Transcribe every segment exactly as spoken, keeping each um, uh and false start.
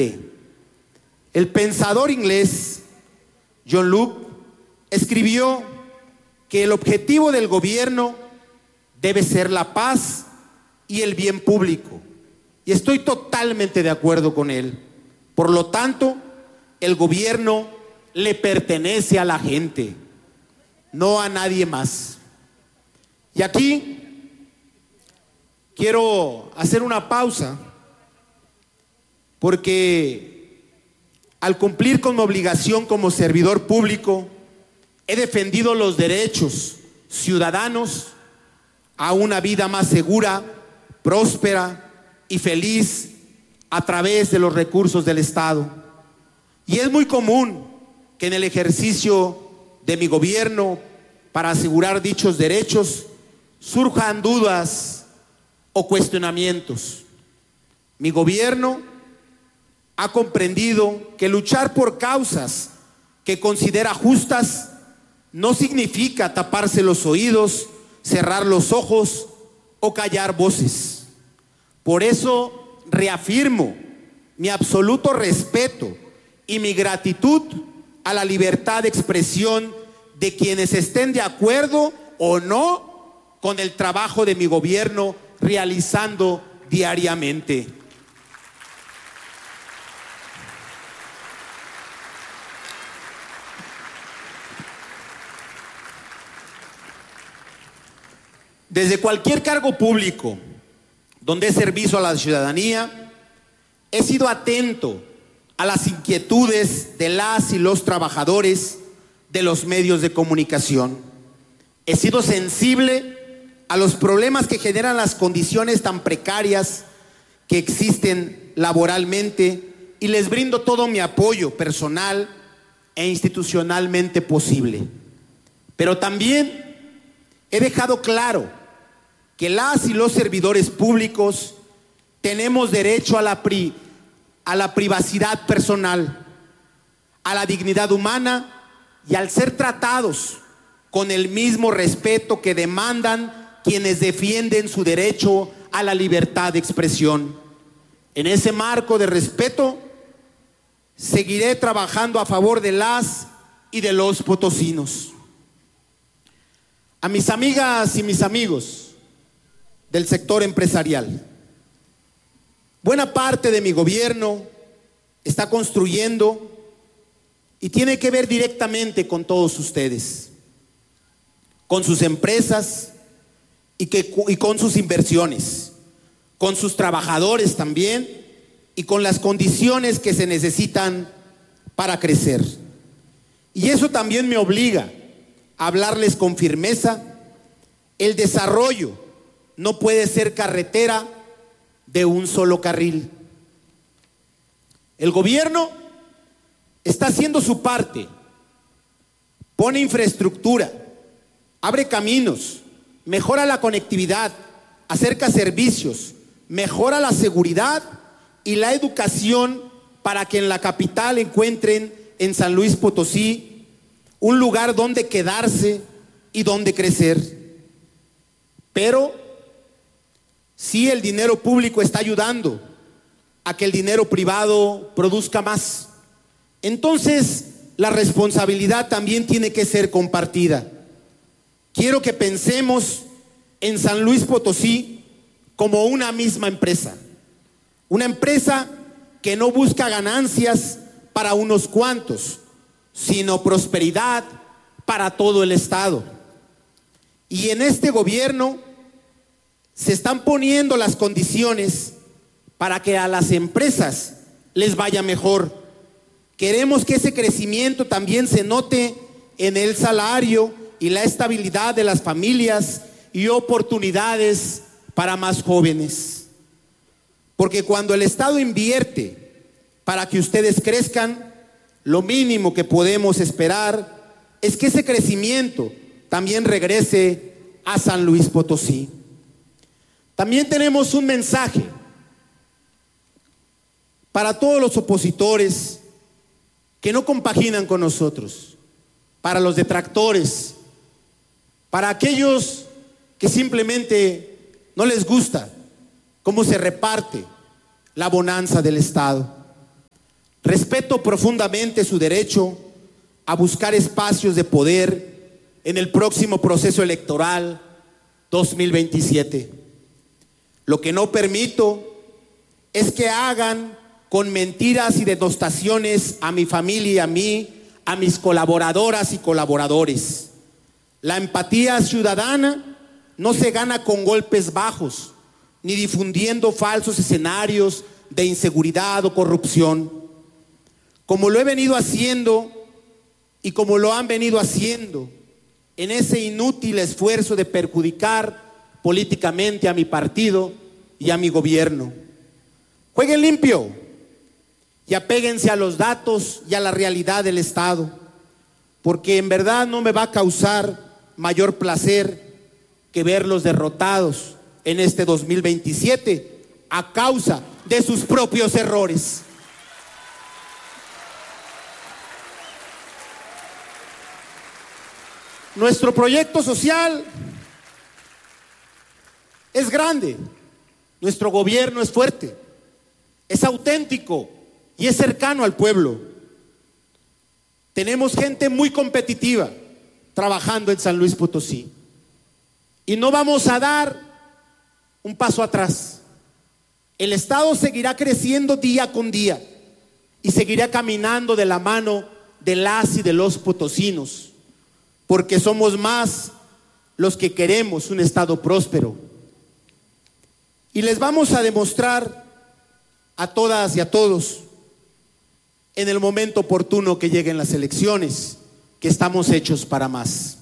cité. El pensador inglés John Locke escribió que el objetivo del gobierno debe ser la paz y el bien público. Y estoy totalmente de acuerdo con él. Por lo tanto, el gobierno le pertenece a la gente, no a nadie más. Y aquí quiero hacer una pausa, porque al cumplir con mi obligación como servidor público, he defendido los derechos ciudadanos a una vida más segura, próspera y feliz a través de los recursos del Estado. Y es muy común que en el ejercicio de mi gobierno para asegurar dichos derechos surjan dudas o cuestionamientos. Mi gobierno ha comprendido que luchar por causas que considera justas no significa taparse los oídos, cerrar los ojos o callar voces. Por eso reafirmo mi absoluto respeto y mi gratitud a la libertad de expresión de quienes estén de acuerdo o no con el trabajo de mi gobierno realizando diariamente. Desde cualquier cargo público donde he servicio a la ciudadanía, he sido atento a las inquietudes de las y los trabajadores de los medios de comunicación. He sido sensible a los problemas que generan las condiciones tan precarias que existen laboralmente y les brindo todo mi apoyo personal e institucionalmente posible. Pero también he dejado claro que las y los servidores públicos tenemos derecho a la, pri, a la privacidad personal, a la dignidad humana y al ser tratados con el mismo respeto que demandan quienes defienden su derecho a la libertad de expresión. En ese marco de respeto, seguiré trabajando a favor de las y de los potosinos. A mis amigas y mis amigos del sector empresarial, buena parte de mi gobierno está construyendo y tiene que ver directamente con todos ustedes, con sus empresas y, que, y con sus inversiones, con sus trabajadores también y con las condiciones que se necesitan para crecer. Y eso también me obliga a hablarles con firmeza. El desarrollo no puede ser carretera de un solo carril. El gobierno está haciendo su parte, pone infraestructura, abre caminos, mejora la conectividad, acerca servicios, mejora la seguridad y la educación para que en la capital encuentren en San Luis Potosí un lugar donde quedarse y donde crecer. Pero sí, el dinero público está ayudando a que el dinero privado produzca más. Entonces, la responsabilidad también tiene que ser compartida. Quiero que pensemos en San Luis Potosí como una misma empresa. Una empresa que no busca ganancias para unos cuantos, sino prosperidad para todo el estado. Y en este gobierno se están poniendo las condiciones para que a las empresas les vaya mejor. Queremos que ese crecimiento también se note en el salario y la estabilidad de las familias y oportunidades para más jóvenes. Porque cuando el Estado invierte para que ustedes crezcan, lo mínimo que podemos esperar es que ese crecimiento también regrese a San Luis Potosí. También tenemos un mensaje para todos los opositores que no compaginan con nosotros, para los detractores, para aquellos que simplemente no les gusta cómo se reparte la bonanza del Estado. Respeto profundamente su derecho a buscar espacios de poder en el próximo proceso electoral dos mil veintisiete. Lo que no permito es que hagan con mentiras y denostaciones a mi familia y a mí, a mis colaboradoras y colaboradores. La empatía ciudadana no se gana con golpes bajos, ni difundiendo falsos escenarios de inseguridad o corrupción. Como lo he venido haciendo y como lo han venido haciendo en ese inútil esfuerzo de perjudicar políticamente a mi partido y a mi gobierno. Jueguen limpio y apéguense a los datos y a la realidad del Estado, porque en verdad no me va a causar mayor placer que verlos derrotados en este dos mil veintisiete a causa de sus propios errores. Nuestro proyecto social es grande, nuestro gobierno es fuerte, es auténtico y es cercano al pueblo. Tenemos gente muy competitiva trabajando en San Luis Potosí y no vamos a dar un paso atrás. El Estado seguirá creciendo día con día y seguirá caminando de la mano de las y de los potosinos, porque somos más los que queremos un Estado próspero. Y les vamos a demostrar a todas y a todos en el momento oportuno que lleguen las elecciones que estamos hechos para más.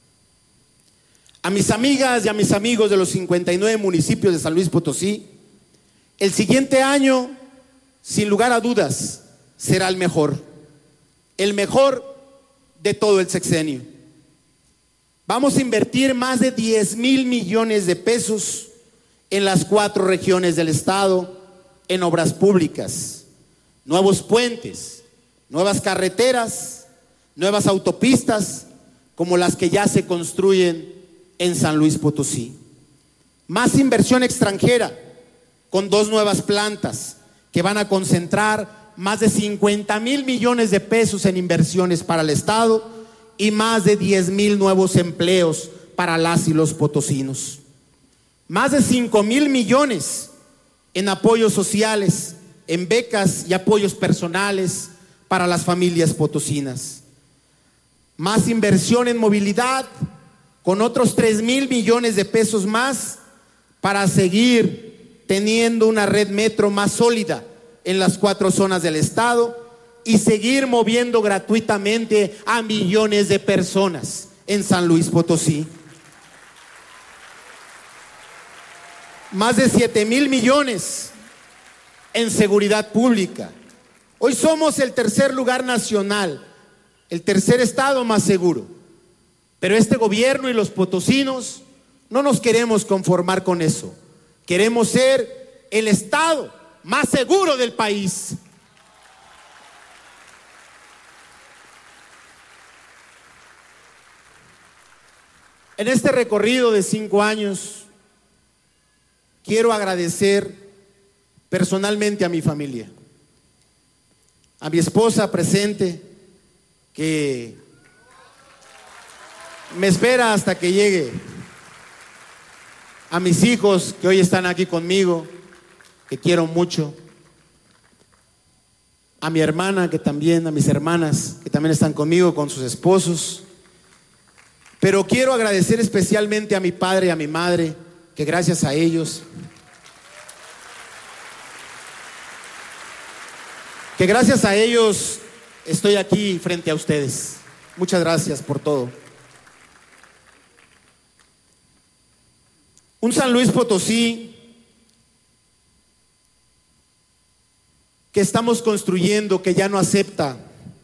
A mis amigas y a mis amigos de los cincuenta y nueve municipios de San Luis Potosí, el siguiente año, sin lugar a dudas, será el mejor, el mejor de todo el sexenio. Vamos a invertir más de diez mil millones de pesos en las cuatro regiones del estado en obras públicas, nuevos puentes, nuevas carreteras, nuevas autopistas como las que ya se construyen en San Luis Potosí. Más inversión extranjera con dos nuevas plantas que van a concentrar más de cincuenta mil millones de pesos en inversiones para el estado y más de diez mil nuevos empleos para las y los potosinos. Más de cinco mil millones en apoyos sociales, en becas y apoyos personales para las familias potosinas. Más inversión en movilidad con otros tres mil millones de pesos más para seguir teniendo una red metro más sólida en las cuatro zonas del estado y seguir moviendo gratuitamente a millones de personas en San Luis Potosí. Más de siete mil millones en seguridad pública. Hoy somos el tercer lugar nacional, el tercer estado más seguro. Pero este gobierno y los potosinos no nos queremos conformar con eso. Queremos ser el estado más seguro del país. En este recorrido de cinco años, quiero agradecer personalmente a mi familia, a mi esposa presente, que me espera hasta que llegue, a mis hijos que hoy están aquí conmigo, que quiero mucho, a mi hermana que también, a mis hermanas que también están conmigo con sus esposos. Pero quiero agradecer especialmente a mi padre y a mi madre, que gracias a ellos, que gracias a ellos estoy aquí frente a ustedes. Muchas gracias por todo. Un San Luis Potosí que estamos construyendo, que ya no acepta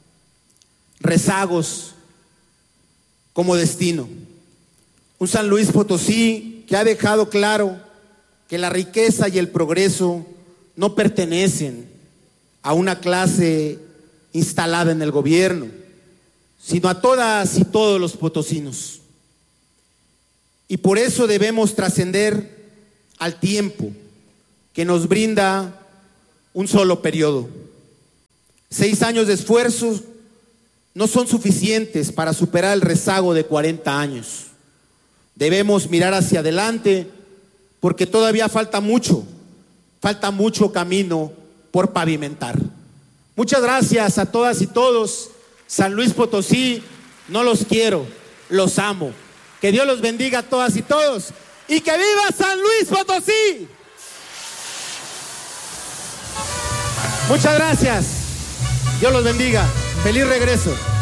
rezagos como destino. Un San Luis Potosí que ha dejado claro que la riqueza y el progreso no pertenecen a una clase instalada en el gobierno, sino a todas y todos los potosinos. Y por eso debemos trascender al tiempo que nos brinda un solo periodo. Seis años de esfuerzo no son suficientes para superar el rezago de cuarenta años. Debemos mirar hacia adelante porque todavía falta mucho, falta mucho camino por pavimentar. Muchas gracias a todas y todos. San Luis Potosí, no los quiero, los amo. Que Dios los bendiga a todas y todos. ¡Y que viva San Luis Potosí! Muchas gracias. Dios los bendiga. Feliz regreso.